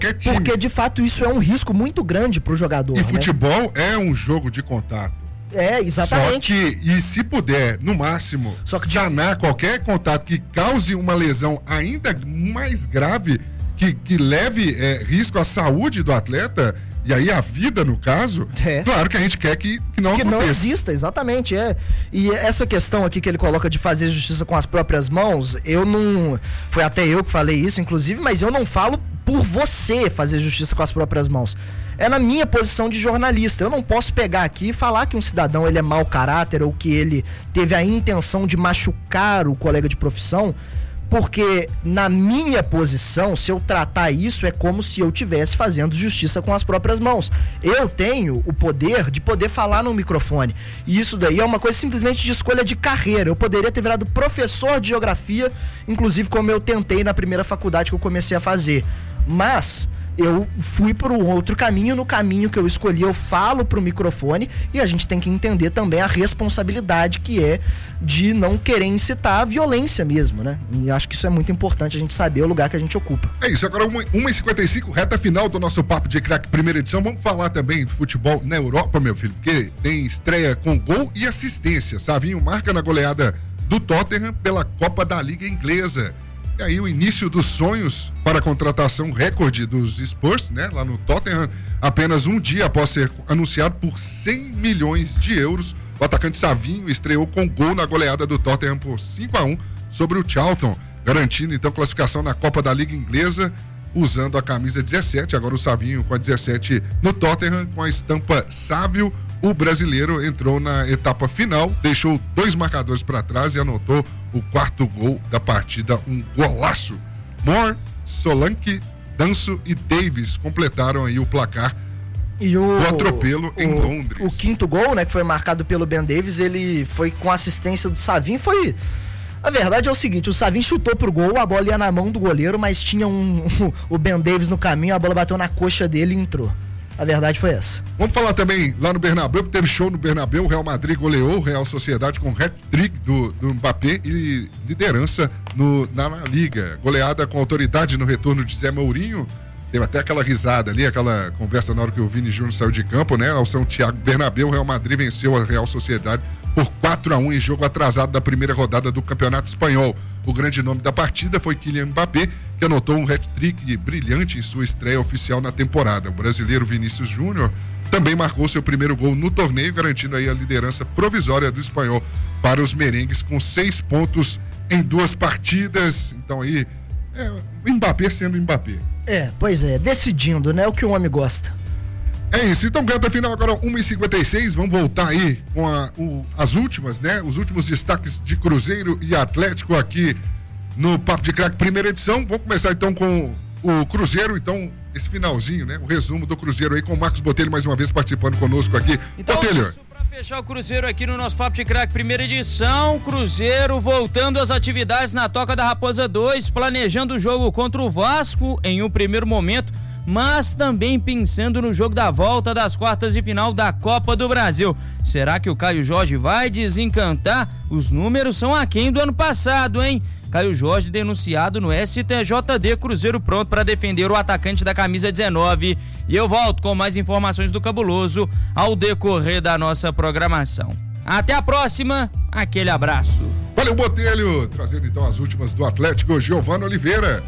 qualquer time. Porque, de fato, isso é um risco muito grande pro jogador. E futebol é um jogo de contato. Exatamente. E se puder, no máximo, sanar qualquer contato que cause uma lesão ainda mais grave, que leve risco à saúde do atleta, e aí a vida, no caso, claro que a gente quer que não aconteça. Não exista, exatamente, E essa questão aqui que ele coloca de fazer justiça com as próprias mãos, foi até eu que falei isso, inclusive, mas eu não falo por você fazer justiça com as próprias mãos. É na minha posição de jornalista. Eu não posso pegar aqui e falar que um cidadão ele é mau caráter ou que ele teve a intenção de machucar o colega de profissão, porque na minha posição, se eu tratar isso, é como se eu estivesse fazendo justiça com as próprias mãos. Eu tenho o poder de poder falar no microfone. E isso daí é uma coisa simplesmente de escolha de carreira. Eu poderia ter virado professor de geografia, inclusive como eu tentei na primeira faculdade que eu comecei a fazer. Mas eu fui para um outro caminho, no caminho que eu escolhi eu falo para o microfone, e a gente tem que entender também a responsabilidade que é de não querer incitar a violência mesmo, né? E acho que isso é muito importante, a gente saber o lugar que a gente ocupa. É isso, agora 1h55, reta final do nosso Papo de Craque, primeira edição. Vamos falar também do futebol na Europa, meu filho, porque tem estreia com gol e assistência. Savinho marca na goleada do Tottenham pela Copa da Liga Inglesa. E aí o início dos sonhos para a contratação recorde dos Spurs, né, lá no Tottenham, apenas um dia após ser anunciado por 100 milhões de euros, o atacante Savinho estreou com gol na goleada do Tottenham por 5-1 sobre o Charlton, garantindo então classificação na Copa da Liga Inglesa, usando a camisa 17, agora o Savinho com a 17 no Tottenham, com a estampa Sávio. O brasileiro entrou na etapa final, deixou 2 marcadores para trás e anotou o 4º gol da partida, um golaço. Moore, Solanke, Danso e Davis completaram aí o placar do atropelo em Londres. O 5º gol, né, que foi marcado pelo Ben Davies, ele foi com assistência do Savinho, A verdade é o seguinte, o Savinho chutou pro gol, a bola ia na mão do goleiro, mas tinha o Ben Davies no caminho, a bola bateu na coxa dele e entrou. A verdade foi essa. Vamos falar também lá no Bernabéu, porque teve show no Bernabéu, o Real Madrid goleou o Real Sociedade com hat-trick do Mbappé e liderança na Liga. Goleada com autoridade no retorno de Zé Mourinho. Teve até aquela risada ali, aquela conversa na hora que o Vini Júnior saiu de campo, né? Ao São Tiago Bernabéu, o Real Madrid venceu a Real Sociedade por 4-1 em jogo atrasado da primeira rodada do Campeonato Espanhol. O grande nome da partida foi Kylian Mbappé, que anotou um hat-trick brilhante em sua estreia oficial na temporada. O brasileiro Vinícius Júnior também marcou seu primeiro gol no torneio, garantindo aí a liderança provisória do espanhol para os merengues com 6 pontos em 2 partidas. Então aí, Mbappé sendo Mbappé. Pois é, decidindo, né? O que o homem gosta. É isso, então reta final agora 1h56, vamos voltar aí com as últimas, né? Os últimos destaques de Cruzeiro e Atlético aqui no Papo de Craque, primeira edição. Vamos começar então com o Cruzeiro, então esse finalzinho, né? O resumo do Cruzeiro aí com o Marcos Botelho mais uma vez participando conosco aqui. Então, Botelho. Para fechar o Cruzeiro aqui no nosso Papo de Craque, primeira edição, Cruzeiro voltando às atividades na Toca da Raposa 2, planejando o jogo contra o Vasco em um primeiro momento, mas também pensando no jogo da volta das quartas de final da Copa do Brasil. Será que o Caio Jorge vai desencantar? Os números são aquém do ano passado, hein? Caio Jorge denunciado no STJD, Cruzeiro pronto para defender o atacante da camisa 19. E eu volto com mais informações do Cabuloso ao decorrer da nossa programação. Até a próxima, aquele abraço. Valeu, Botelho, trazendo então as últimas do Atlético, Giovano Oliveira.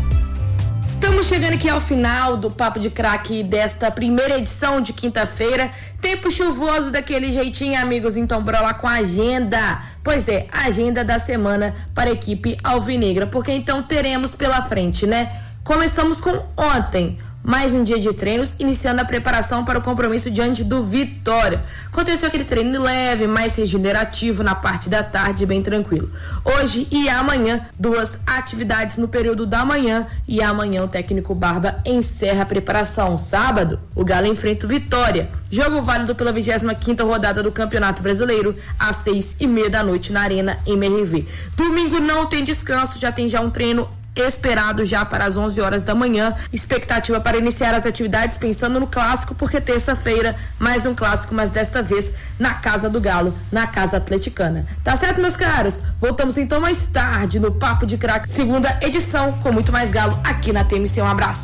Estamos chegando aqui ao final do Papo de Craque desta primeira edição de quinta-feira. Tempo chuvoso daquele jeitinho, amigos, então bora lá com a agenda. Pois é, a agenda da semana para a equipe alvinegra, porque então teremos pela frente, né? Começamos com ontem, mais um dia de treinos, iniciando a preparação para o compromisso diante do Vitória. Aconteceu aquele treino leve, mais regenerativo na parte da tarde, bem tranquilo. Hoje e amanhã, 2 atividades no período da manhã, e amanhã o técnico Barba encerra a preparação. Sábado, o Galo enfrenta o Vitória. Jogo válido pela 25ª rodada do Campeonato Brasileiro, às 6h30 da noite na Arena MRV. Domingo não tem descanso, já tem um treino esperado já para as 11 horas da manhã, expectativa para iniciar as atividades pensando no clássico, porque terça-feira mais um clássico, mas desta vez na Casa do Galo, na Casa Atleticana. Tá certo, meus caros? Voltamos então mais tarde no Papo de Craque, segunda edição, com muito mais Galo aqui na TMC. Um abraço.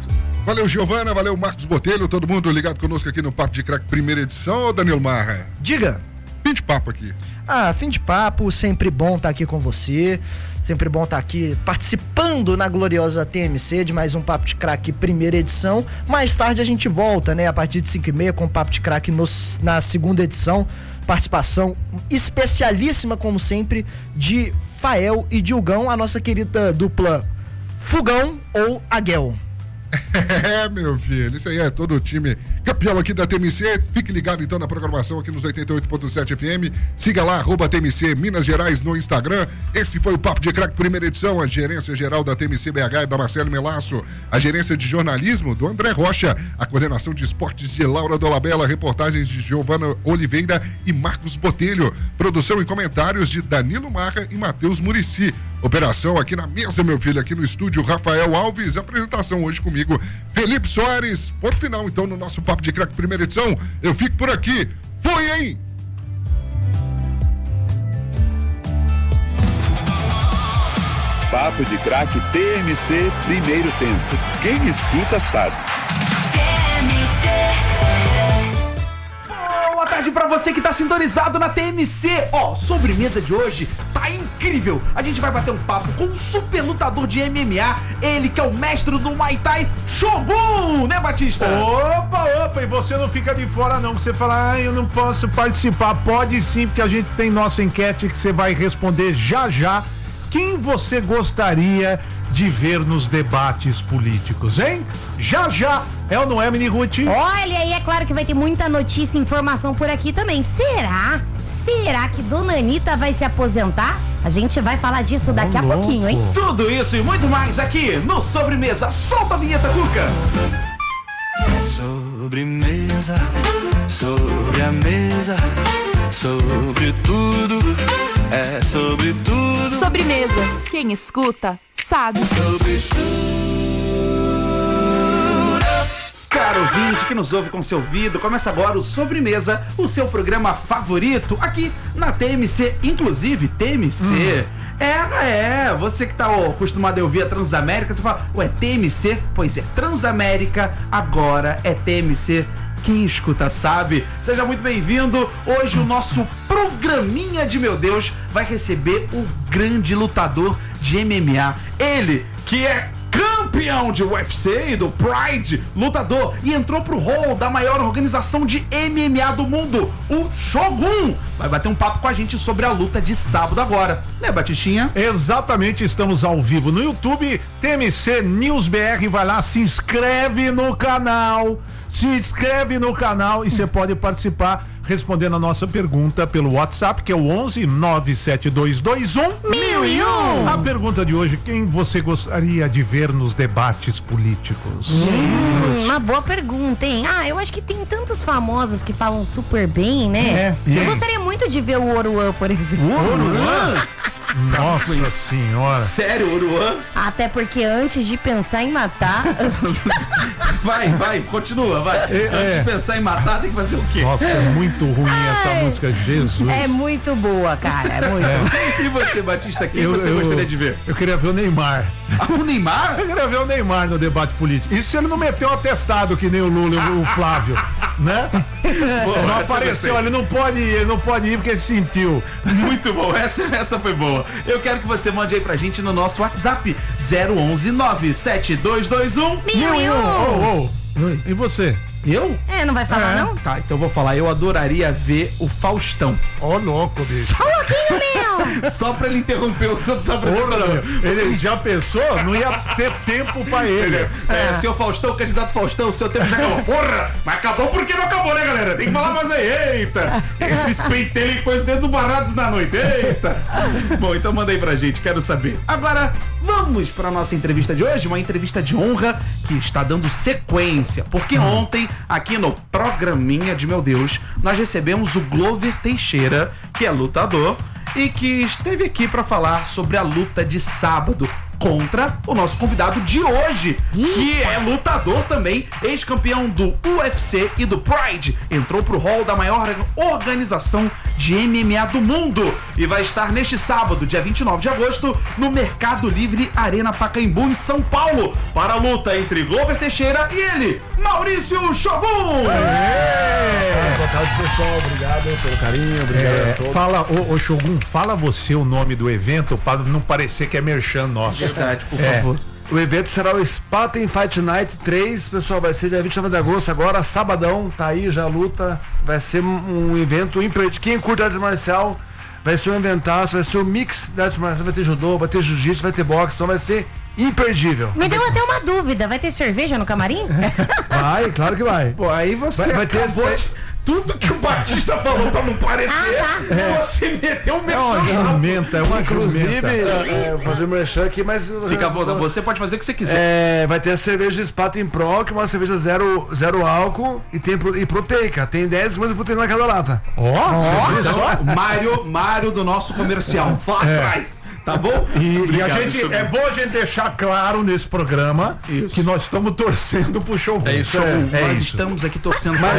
Valeu, Giovana, valeu, Marcos Botelho, todo mundo ligado conosco aqui no Papo de Crack, primeira edição. Ô, Danilo Marra. Diga. Fim de papo aqui. Fim de papo, sempre bom estar aqui com você, sempre bom estar aqui participando na gloriosa TMC de mais um Papo de Crack, primeira edição. Mais tarde a gente volta, né, a partir de 5h30 com o Papo de Crack na segunda edição. Participação especialíssima, como sempre, de Fael e Dilgão, a nossa querida dupla Fogão ou Aguel. Meu filho, isso aí é todo o time campeão aqui da TMC. Fique ligado então na programação aqui nos 88.7 FM. Siga lá, @TMC Minas Gerais no Instagram. Esse foi o Papo de Crack, primeira edição. A gerência geral da TMC BH é da Marcelo Melasso. A gerência de jornalismo do André Rocha. A coordenação de esportes de Laura Dolabella. Reportagens de Giovana Oliveira e Marcos Botelho. Produção e comentários de Danilo Marra e Matheus Murici. Operação aqui na mesa, meu filho, aqui no estúdio, Rafael Alves. Apresentação hoje comigo, Felipe Soares. Ponto final, então, no nosso Papo de Crack, primeira edição. Eu fico por aqui. Fui, hein? Papo de Crack TMC, primeiro tempo. Quem escuta sabe. Boa tarde pra você que tá sintonizado na TMC. Sobremesa de hoje tá incrível. A gente vai bater um papo com um super lutador de MMA, ele que é o mestre do Muay Thai, Shogun, né, Batista? Opa, e você não fica de fora não, você fala, eu não posso participar. Pode sim, porque a gente tem nossa enquete que você vai responder já. Quem você gostaria de ver nos debates políticos, hein? Já, é ou não é, Mini Ruth? Olha aí, é claro que vai ter muita notícia e informação por aqui também. Será que Dona Anitta vai se aposentar? A gente vai falar disso daqui a pouquinho, hein? Tudo isso e muito mais aqui no Sobremesa. Solta a vinheta, Cuca! Sobremesa, sobre a mesa, sobre tudo, é sobre tudo. Sobremesa, quem escuta sabe. Sobre tudo. Caro ouvinte que nos ouve com seu ouvido, começa agora o Sobremesa, o seu programa favorito aqui na TMC, inclusive TMC. Você que tá acostumado a ouvir a Transamérica, você fala, TMC? Pois é, Transamérica agora é TMC. Quem escuta sabe. Seja muito bem-vindo. Hoje o nosso programinha de meu Deus vai receber o grande lutador de MMA. Ele que é campeão de UFC e do Pride, lutador, e entrou pro hall da maior organização de MMA do mundo, o Shogun. Vai bater um papo com a gente sobre a luta de sábado agora, né, Batistinha? Exatamente, estamos ao vivo no YouTube, TMC News BR, vai lá, se inscreve no canal e você pode participar respondendo a nossa pergunta pelo WhatsApp, que é o 11 97221 1001. A pergunta de hoje, quem você gostaria de ver nos debates políticos? Uma boa pergunta, hein? Eu acho que tem tantos famosos que falam super bem, né? Eu gostaria muito de ver o Oruan, por exemplo. Oruan? Nossa senhora. Sério, Oruan? Até porque antes de pensar em matar... Vai, continua, vai. Antes de pensar em matar, tem que fazer o quê? Nossa, é muito ruim essa música, Jesus. É muito boa, cara, é muito. E você, Batista, quem você gostaria de ver? Eu queria ver o Neymar. O Neymar? Eu queria ver o Neymar no debate político. Isso se ele não meteu um atestado que nem o Lula e o Flávio, né? Não apareceu, ele não pode ir porque ele sentiu. Muito bom, essa foi boa. Eu quero que você mande aí pra gente no nosso WhatsApp 011 97221 1001. E você? Eu? Não vai falar não? Tá, então eu vou falar. Eu adoraria ver o Faustão. Louco, bicho. Só um pouquinho, meu! Só pra ele interromper o seu apresentador. Ele já pensou? Não ia ter tempo pra ele. Senhor Faustão, candidato Faustão, o seu tempo já acabou. Porra! Mas acabou porque não acabou, né, galera? Tem que falar mais aí. Eita! Esses pentelhos que pôs dentro do barrados na noite. Eita! Bom, então manda aí pra gente, quero saber. Agora, vamos pra nossa entrevista de hoje. Uma entrevista de honra que está dando sequência. Porque ontem, aqui no programinha de meu Deus, nós recebemos o Glover Teixeira, que é lutador e que esteve aqui para falar sobre a luta de sábado contra o nosso convidado de hoje, que é lutador também, ex-campeão do UFC e do Pride, entrou pro hall da maior organização de MMA do mundo. e vai estar neste sábado, dia 29 de agosto, no Mercado Livre Arena Pacaembu, em São Paulo, para a luta entre Glover Teixeira e ele, Maurício Shogun! Boa tarde, pessoal. Obrigado pelo carinho, obrigado a todos. Fala, ô Shogun, fala você o nome do evento para não parecer que é merchan nosso. Verdade, por favor. O evento será o Spaten Fight Night 3, pessoal, vai ser dia 29 de agosto, agora, sabadão, tá aí já a luta, vai ser um evento imperdível. Quem curte arte marcial, vai ser um eventaço, vai ser um mix de arte marcial, vai ter judô, vai ter jiu-jitsu, vai ter boxe, então vai ser imperdível. Me deu até uma dúvida, vai ter cerveja no camarim? Vai, claro que vai. Pô, aí você vai ter tudo que o Batista falou pra não parecer, você meteu um jumenta, é uma inclusive, vou fazer um merchan aqui, mas... Fica à vontade, você pode fazer o que você quiser. Vai ter a cerveja Spaten Pro, que é uma cerveja zero álcool e proteica. Tem 10 gramas de proteína na cada lata. Mário do nosso comercial, vá atrás. Tá bom? E a gente, é bom a gente deixar claro nesse programa que nós estamos torcendo pro Shogun. É isso, nós estamos aqui torcendo. Mas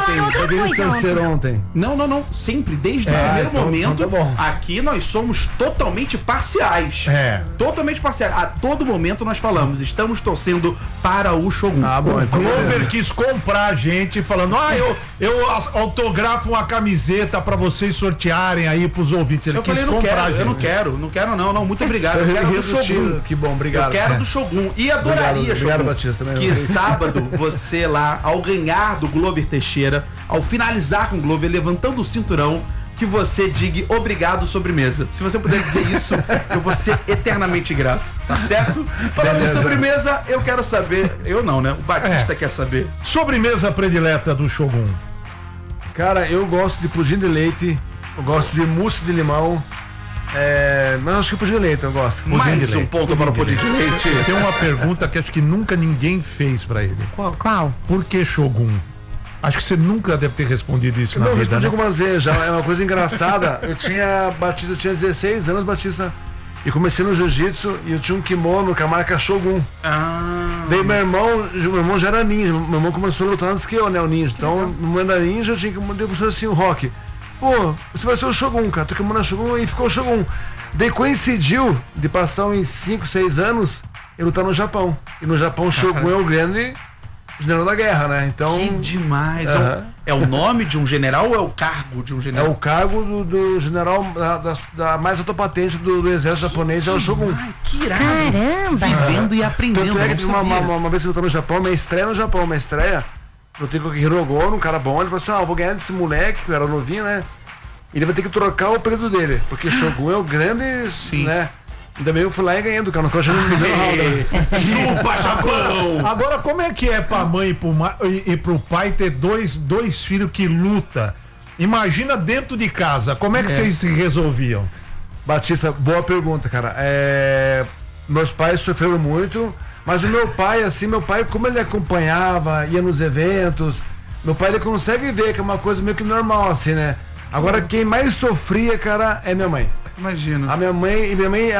ontem? Não, sempre, desde o primeiro momento. Então aqui nós somos totalmente parciais. Totalmente parciais. A todo momento nós falamos, estamos torcendo para o Shogun. O Glover quis comprar a gente falando, eu autografo uma camiseta pra vocês sortearem aí pros ouvintes. Ele quis comprar a gente. Eu não quero, não, muito obrigado. Eu quero do Shogun. Que bom, obrigado. Eu quero do Shogun. E adoraria, obrigado, Shogun, Batista, também que sábado você lá, ao ganhar do Glover Teixeira, ao finalizar com o Glover, levantando o cinturão, que você diga obrigado sobremesa. Se você puder dizer isso, eu vou ser eternamente grato, tá certo? Falando de sobremesa, eu quero saber, eu não, né? O Batista quer saber. Sobremesa predileta do Shogun. Cara, eu gosto de pudim de leite, eu gosto de mousse de limão. Mas acho que pudim de leite eu gosto. Mais um ponto para o pudim de leite. Tem uma pergunta que acho que nunca ninguém fez pra ele. Qual? Por que Shogun? Acho que você nunca deve ter respondido isso na vida. Eu respondi algumas vezes já, é uma coisa engraçada. Eu tinha 16 anos, Batista, e comecei no jiu-jitsu e eu tinha um kimono com a marca Shogun. Daí meu irmão já era ninja, meu irmão começou a lutar antes que eu, né, o ninja. Então, no momento da ninja, eu tinha que mandar assim o rock. Pô, você vai ser o Shogun, cara. Tu que manda Shogun e ficou o Shogun. Daí coincidiu de passar uns 5, 6 anos e lutar no Japão. E no Japão, Shogun é o grande general da guerra, né? Então. Que demais. É o nome de um general ou é o cargo de um general? É o cargo do general da mais alta patente do exército japonês, é o Shogun. Que irado. Caramba! Vivendo e aprendendo. Tanto é que uma vez que eu tô no Japão, minha estreia, eu tenho com o Hirogono, um cara bom, ele falou assim, eu vou ganhar desse moleque, que eu era novinho, né? Ele vai ter que trocar o apelido dele, porque Shogun é o grande, né? Ainda bem eu fui lá e ganhei do cara, não achando Chupa, Japão! Agora, como é que é pra mãe e pro pai ter dois filhos que lutam? Imagina dentro de casa, como é que vocês se resolviam? Batista, boa pergunta, cara. Meus pais sofreram muito. Mas o meu pai, como ele acompanhava, ia nos eventos, meu pai, ele consegue ver que é uma coisa meio que normal, assim, né? Agora, quem mais sofria, cara, é minha mãe. Imagina. A minha mãe,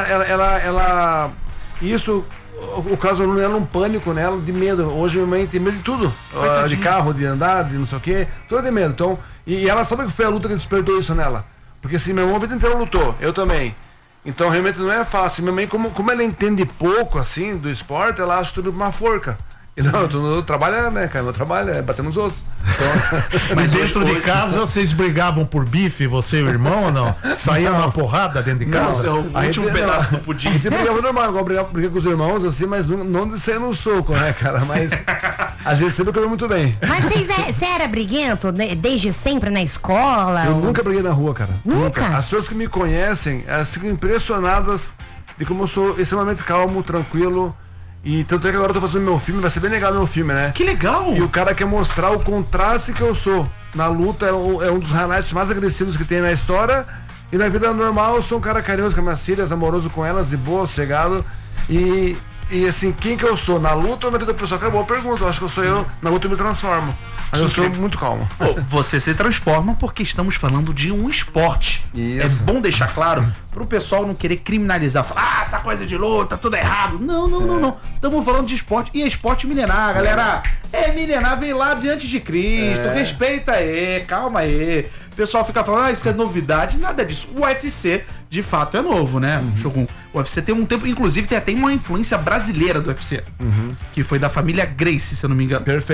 ela isso, o caso não era um pânico nela, de medo. Hoje minha mãe tem medo de tudo. De carro, de andar, de não sei o quê, tudo de medo. Então, e ela sabe que foi a luta que despertou isso nela. Porque assim, meu irmão a vida inteira lutou, eu também. Então realmente não é fácil. Minha mãe, como ela entende pouco assim do esporte, ela acha tudo uma forca. E não, eu trabalho, né, cara? Meu trabalho é bater nos outros. Então, mas dentro de casa vocês brigavam por bife, você e o irmão ou não? Saíam uma porrada dentro de casa? Não, o último pedaço do pudim. A gente brigava normal, igual brigar com os irmãos, assim, mas não de sair no soco, né, cara? Mas a gente sempre comeu muito bem. Mas você era briguento desde sempre na escola? Eu nunca briguei na rua, cara. Nunca? As pessoas que me conhecem ficam impressionadas de como eu sou extremamente calmo, tranquilo. E tanto é que agora eu tô fazendo meu filme, vai ser bem legal meu filme, né? Que legal! E o cara quer mostrar o contraste que eu sou. Na luta é um dos highlights mais agressivos que tem na história. E na vida normal eu sou um cara carinhoso com minhas filhas, amoroso com elas, de boa, sossegado. E assim, quem que eu sou? Na luta ou na vida pessoal? Acabou a pergunta, eu acho que eu sou eu. Na luta eu me transformo. Mas eu sou muito calmo. Pô, você se transforma porque estamos falando de um esporte. Isso. É bom deixar claro pro pessoal não querer criminalizar, falar, essa coisa de luta, tudo errado. Não. Estamos falando de esporte. E é esporte milenar, galera. É milenar, vem lá diante de Cristo. Respeita aí, calma aí. pessoal fica falando, isso é novidade, nada disso. O UFC, de fato, é novo, né, Shogun? O UFC tem um tempo, inclusive tem até uma influência brasileira do UFC, que foi da família Gracie, se eu não me engano. Perfeito.